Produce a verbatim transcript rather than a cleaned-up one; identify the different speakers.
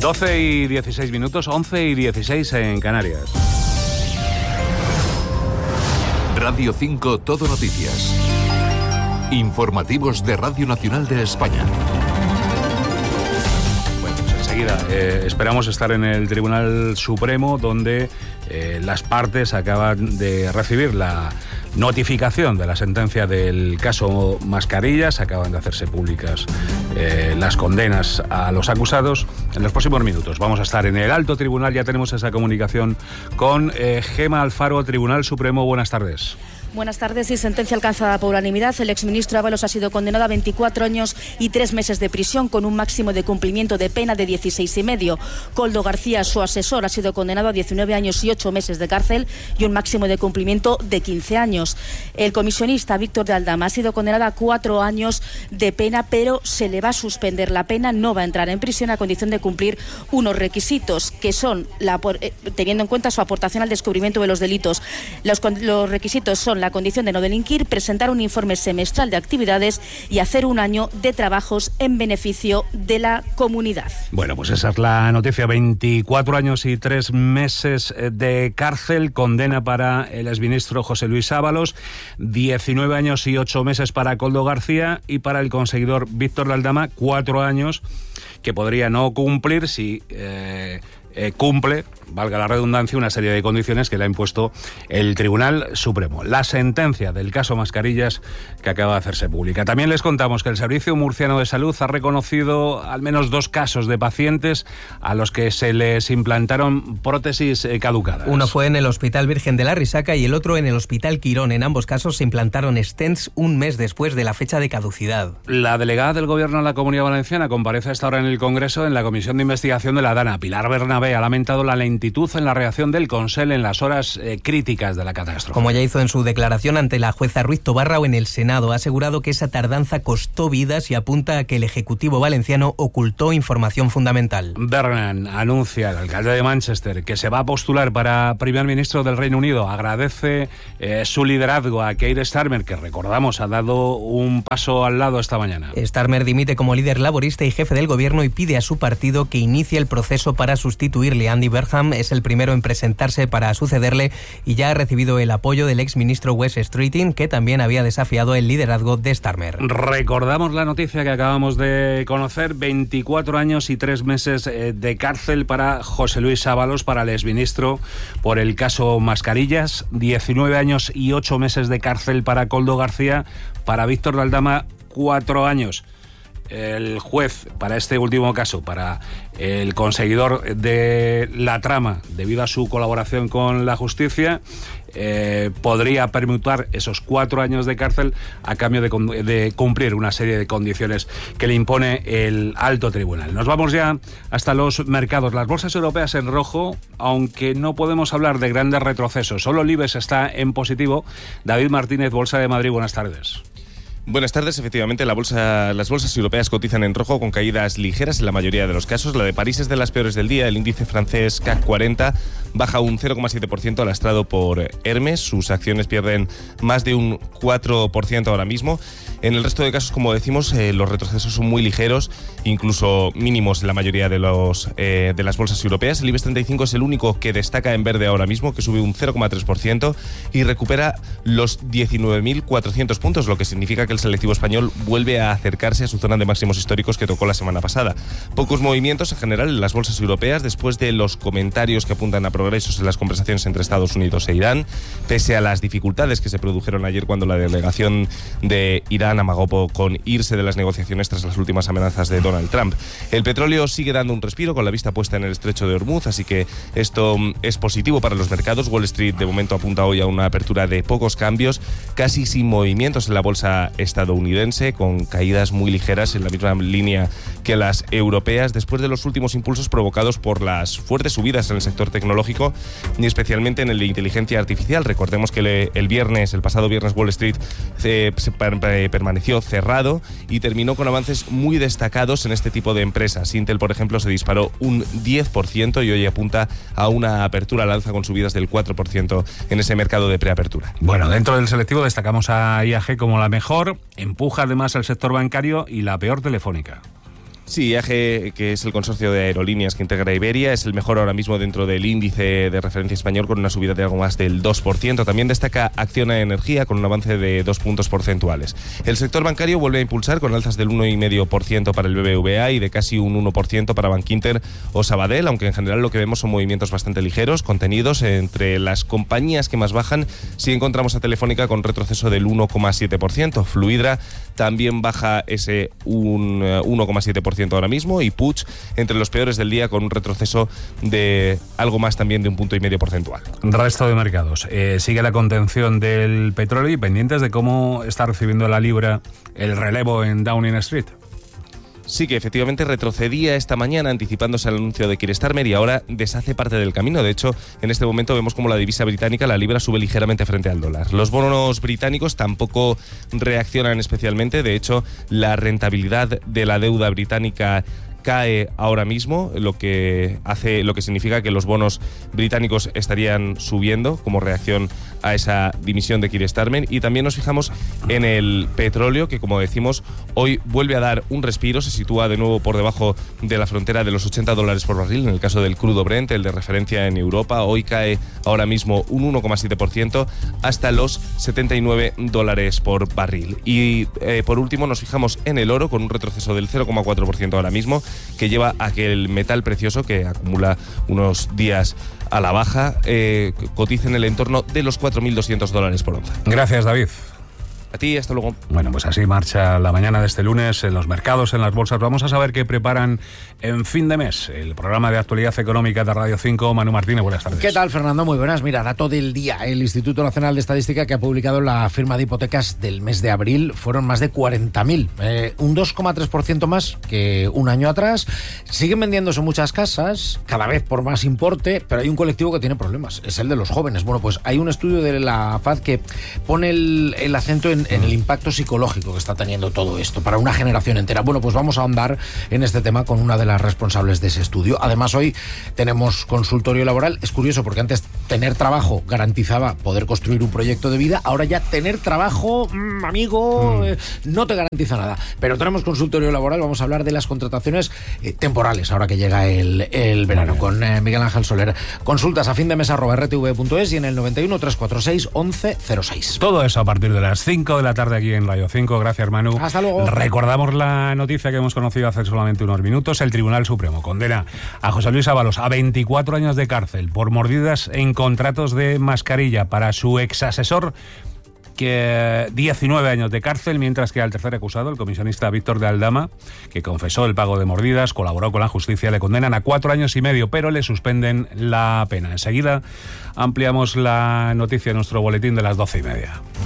Speaker 1: doce y dieciséis minutos, once y dieciséis en Canarias.
Speaker 2: Radio cinco Todo Noticias. Informativos de Radio Nacional de España.
Speaker 1: Bueno, pues enseguida eh, esperamos estar en el Tribunal Supremo, donde eh, las partes acaban de recibir la notificación de la sentencia del caso Mascarillas. Acaban de hacerse públicas eh, las condenas a los acusados. En los próximos minutos vamos a estar en el alto tribunal. Ya tenemos esa comunicación con eh, Gema Alfaro, Tribunal Supremo. Buenas tardes.
Speaker 3: Buenas tardes. Y sentencia alcanzada por unanimidad. El exministro Ábalos ha sido condenado a veinticuatro años y tres meses de prisión, con un máximo de cumplimiento de pena de dieciséis y medio. Koldo García, su asesor, ha sido condenado a diecinueve años y ocho meses de cárcel y un máximo de cumplimiento de quince años. El comisionista Víctor de Aldama ha sido condenado a cuatro años de pena, pero se le va a suspender la pena. No va a entrar en prisión a condición de cumplir unos requisitos, que son, la, teniendo en cuenta su aportación al descubrimiento de los delitos. Los, los requisitos son la condición de no delinquir, presentar un informe semestral de actividades y hacer un año de trabajos en beneficio de la comunidad.
Speaker 1: Bueno, pues esa es la noticia. veinticuatro años y tres meses de cárcel, condena para el exministro José Luis Ábalos, diecinueve años y ocho meses para Koldo García, y para el conseguidor Víctor de Aldama, cuatro años que podría no cumplir si eh, eh, cumple, valga la redundancia, una serie de condiciones que le ha impuesto el Tribunal Supremo. La sentencia del caso Mascarillas, que acaba de hacerse pública. También les contamos que el Servicio Murciano de Salud ha reconocido al menos dos casos de pacientes a los que se les implantaron prótesis caducadas.
Speaker 4: Uno fue en el Hospital Virgen de la Risaca y el otro en el Hospital Quirón. En ambos casos se implantaron stents un mes después de la fecha de caducidad.
Speaker 1: La delegada del Gobierno en la Comunidad Valenciana comparece a esta hora en el Congreso en la Comisión de Investigación de la DANA. Pilar Bernabé ha lamentado la lentitud en la reacción del Consell en las horas eh, críticas de la catástrofe.
Speaker 4: Como ya hizo en su declaración ante la jueza Ruiz Tobarra o en el Senado, ha asegurado que esa tardanza costó vidas y apunta a que el Ejecutivo valenciano ocultó información fundamental.
Speaker 1: Burnham anuncia, el alcalde de Manchester, que se va a postular para primer ministro del Reino Unido. Agradece eh, su liderazgo a Keir Starmer, que recordamos ha dado un paso al lado esta mañana.
Speaker 4: Starmer dimite como líder laborista y jefe del gobierno y pide a su partido que inicie el proceso para sustituirle. Andy Burnham es el primero en presentarse para sucederle y ya ha recibido el apoyo del exministro Wes Streeting, que también había desafiado el liderazgo de Starmer.
Speaker 1: Recordamos la noticia que acabamos de conocer: veinticuatro años y tres meses de cárcel para José Luis Ábalos, para el exministro, por el caso Mascarillas, diecinueve años y ocho meses de cárcel para Koldo García, para Víctor de Aldama, cuatro años. El juez, para este último caso, para el conseguidor de la trama, debido a su colaboración con la justicia, eh, podría permutar esos cuatro años de cárcel a cambio de, de cumplir una serie de condiciones que le impone el alto tribunal. Nos vamos ya hasta los mercados. Las bolsas europeas en rojo, aunque no podemos hablar de grandes retrocesos. Solo el IBEX está en positivo. David Martínez, Bolsa de Madrid, buenas tardes.
Speaker 5: Buenas tardes. Efectivamente, la bolsa, las bolsas europeas cotizan en rojo con caídas ligeras en la mayoría de los casos. La de París es de las peores del día. El índice francés C A C cuarenta baja un cero coma siete por ciento lastrado por Hermes. Sus acciones pierden más de un cuatro por ciento ahora mismo. En el resto de casos, como decimos, eh, los retrocesos son muy ligeros, incluso mínimos en la mayoría de, los, eh, de las bolsas europeas. El IBEX treinta y cinco es el único que destaca en verde ahora mismo, que sube un cero coma tres por ciento y recupera los diecinueve mil cuatrocientos puntos, lo que significa que el selectivo español vuelve a acercarse a su zona de máximos históricos que tocó la semana pasada. Pocos movimientos en general en las bolsas europeas después de los comentarios que apuntan a progresos en las conversaciones entre Estados Unidos e Irán, pese a las dificultades que se produjeron ayer cuando la delegación de Irán amagó con irse de las negociaciones tras las últimas amenazas de Donald Trump. El petróleo sigue dando un respiro con la vista puesta en el estrecho de Hormuz, así que esto es positivo para los mercados. Wall Street de momento apunta hoy a una apertura de pocos cambios, casi sin movimientos en la bolsa estadounidense, con caídas muy ligeras en la misma línea que las europeas, después de los últimos impulsos provocados por las fuertes subidas en el sector tecnológico y especialmente en el de inteligencia artificial. Recordemos que le, el viernes, el pasado viernes, Wall Street eh, se per, per, permaneció cerrado y terminó con avances muy destacados en este tipo de empresas. Intel, por ejemplo, se disparó un diez por ciento y hoy apunta a una apertura al alza con subidas del cuatro por ciento en ese mercado de preapertura.
Speaker 1: Bueno, dentro del selectivo destacamos a I A G como la mejor, empuja además el sector bancario y la peor Telefónica.
Speaker 5: Sí, I A G, que es el consorcio de aerolíneas que integra Iberia, es el mejor ahora mismo dentro del índice de referencia español, con una subida de algo más del dos por ciento. También destaca Acciona Energía, con un avance de dos puntos porcentuales. El sector bancario vuelve a impulsar con alzas del uno coma cinco por ciento para el B B V A y de casi un uno por ciento para Bankinter o Sabadell, aunque en general lo que vemos son movimientos bastante ligeros, contenidos. Entre las compañías que más bajan, sí encontramos a Telefónica con retroceso del uno coma siete por ciento. Fluidra también baja ese un uno coma siete por ciento ahora mismo, y Puig entre los peores del día, con un retroceso de algo más también de un punto y medio porcentual.
Speaker 1: Resto de mercados. Eh, sigue la contención del petróleo y pendientes de cómo está recibiendo la libra el relevo en Downing Street.
Speaker 5: Sí, que efectivamente retrocedía esta mañana anticipándose al anuncio de Keir Starmer y ahora deshace parte del camino. De hecho, en este momento vemos como la divisa británica, la libra, sube ligeramente frente al dólar. Los bonos británicos tampoco reaccionan especialmente. De hecho, la rentabilidad de la deuda británica cae ahora mismo, lo que hace, lo que significa que los bonos británicos estarían subiendo como reacción a esa dimisión de Keir Starmer. Y también nos fijamos en el petróleo, que como decimos, hoy vuelve a dar un respiro, se sitúa de nuevo por debajo de la frontera de los ochenta dólares por barril, en el caso del crudo Brent, el de referencia en Europa. Hoy cae ahora mismo un uno coma siete por ciento hasta los setenta y nueve dólares por barril. Y eh, por último nos fijamos en el oro, con un retroceso del cero coma cuatro por ciento ahora mismo, que lleva a que el metal precioso, que acumula unos días a la baja, eh, cotice en el entorno de los cuatro mil doscientos dólares por onza.
Speaker 1: Gracias, David.
Speaker 5: A ti, hasta luego.
Speaker 1: Bueno, pues así marcha la mañana de este lunes en los mercados, en las bolsas. Vamos a saber qué preparan en fin de mes. El programa de actualidad económica de Radio cinco. Manu Martínez, buenas tardes.
Speaker 6: ¿Qué tal, Fernando? Muy buenas. Mira, dato del día. El Instituto Nacional de Estadística, que ha publicado la firma de hipotecas del mes de abril, fueron más de cuarenta mil. Eh, un dos coma tres por ciento más que un año atrás. Siguen vendiéndose muchas casas, cada vez por más importe, pero hay un colectivo que tiene problemas. Es el de los jóvenes. Bueno, pues hay un estudio de la F A D que pone el, el acento en, en el impacto psicológico que está teniendo todo esto para una generación entera. Bueno, pues vamos a ahondar en este tema con una de las responsables de ese estudio. Además, hoy tenemos consultorio laboral. Es curioso porque antes tener trabajo garantizaba poder construir un proyecto de vida. Ahora ya tener trabajo, mmm, amigo, mm. eh, no te garantiza nada. Pero tenemos consultorio laboral. Vamos a hablar de las contrataciones eh, temporales ahora que llega el, el verano con eh, Miguel Ángel Soler. Consultas a fin de mes arroba r t v punto es y en el noventa y uno, trescientos cuarenta y seis, once cero seis.
Speaker 1: Todo eso a partir de las cinco de la tarde aquí en Radio cinco. Gracias, Manu.
Speaker 6: Hasta luego.
Speaker 1: Recordamos la noticia que hemos conocido hace solamente unos minutos. El Tribunal Supremo condena a José Luis Ábalos a veinticuatro años de cárcel por mordidas en contratos de mascarilla. Para su exasesor, que diecinueve años de cárcel, mientras que al tercer acusado, el comisionista Víctor de Aldama, que confesó el pago de mordidas, colaboró con la justicia, le condenan a cuatro años y medio, pero le suspenden la pena. Enseguida ampliamos la noticia en nuestro boletín de las doce y media.